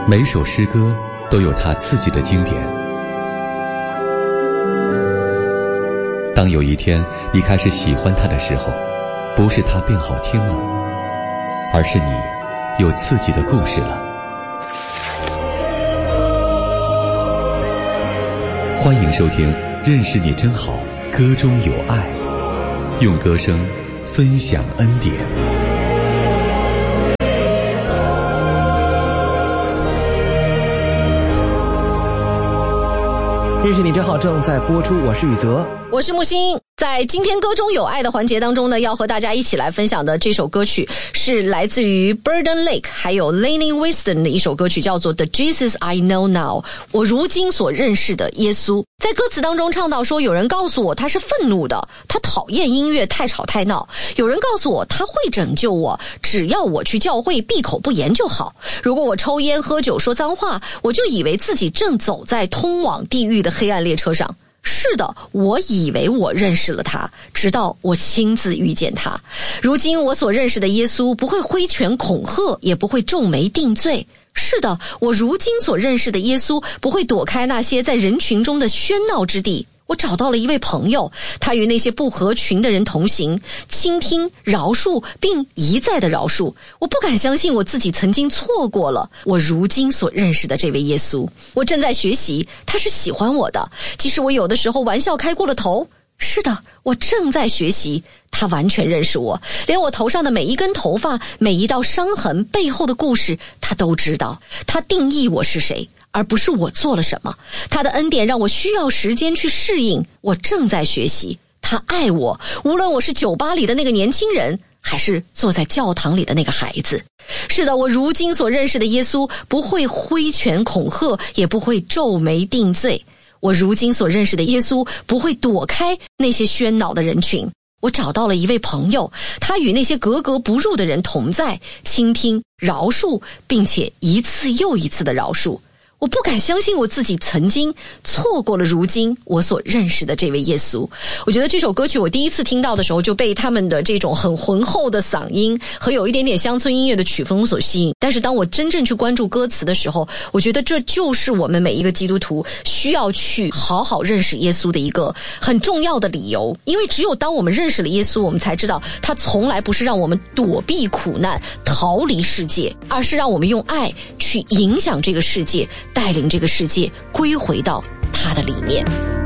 每首诗歌都有它自己的经典。当有一天你开始喜欢它的时候，不是它变好听了，而是你有自己的故事了。欢迎收听《认识你真好》，歌中有爱，用歌声分享恩典。 认识你真好正在播出，我是宇泽， 我是木星。在今天歌中有爱的环节当中呢，要和大家一起来分享的这首歌曲是来自于 Burden Lake 还有 Lainey Wilson 的一首歌曲，叫做 The Jesus I Know Now， 我如今所认识的耶稣。在歌词当中唱到说，有人告诉我他是愤怒的，他讨厌音乐太吵太闹，有人告诉我他会拯救我，只要我去教会闭口不言就好。如果我抽烟喝酒说脏话，我就以为自己正走在通往地狱的黑暗列车上。是的，我以为我认识了他，直到我亲自遇见他。如今我所认识的耶稣不会挥拳恐吓，也不会皱眉定罪。是的，我如今所认识的耶稣不会躲开那些在人群中的喧闹之地。我找到了一位朋友，他与那些不合群的人同行，倾听、饶恕，并一再的饶恕。我不敢相信我自己曾经错过了我如今所认识的这位耶稣。我正在学习，他是喜欢我的，即使我有的时候玩笑开过了头。是的，我正在学习，他完全认识我，连我头上的每一根头发、每一道伤痕背后的故事他都知道。他定义我是谁，而不是我做了什么。他的恩典让我需要时间去适应，我正在学习。他爱我，无论我是酒吧里的那个年轻人，还是坐在教堂里的那个孩子。是的，我如今所认识的耶稣不会挥拳恐吓，也不会皱眉定罪。我如今所认识的耶稣不会躲开那些喧闹的人群。我找到了一位朋友，他与那些格格不入的人同在，倾听、饶恕，并且一次又一次的饶恕。我不敢相信我自己曾经错过了如今我所认识的这位耶稣。我觉得这首歌曲我第一次听到的时候就被他们的这种很浑厚的嗓音和有一点点乡村音乐的曲风所吸引，但是当我真正去关注歌词的时候，我觉得这就是我们每一个基督徒需要去好好认识耶稣的一个很重要的理由。因为只有当我们认识了耶稣，我们才知道他从来不是让我们躲避苦难逃离世界，而是让我们用爱去影响这个世界，带领这个世界归回到他的里面。